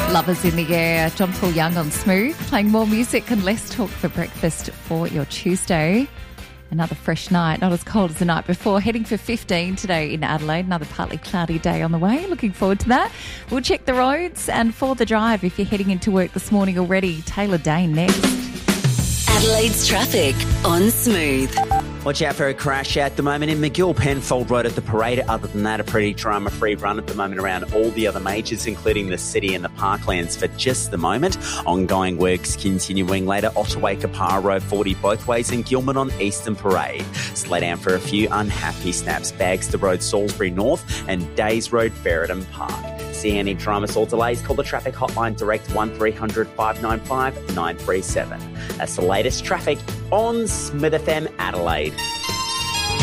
Lovers in the air, John Paul Young on Smooth, playing more music and less talk for breakfast for your Tuesday. Another fresh night, not as cold as the night before. Heading for 15 today in Adelaide. Another partly cloudy day on the way. Looking forward to that. We'll check the roads and for the drive if you're heading into work this morning already. Taylor Dane next. Adelaide's traffic on Smooth. Watch out for a crash at the moment in McGill, Penfold Road at the Parade. Other than that, a pretty drama-free run at the moment around all the other majors, including the city and the parklands for just the moment. Ongoing works continuing later. Ottaway Kapara Road 40 both ways and Gilman on Eastern Parade. Slow down for a few unhappy snaps. Bagster Road, Salisbury North and Days Road, Ferreton Park. See any dramas or delays, call the traffic hotline direct 1300 595 937. That's the latest traffic on Smooth FM Adelaide.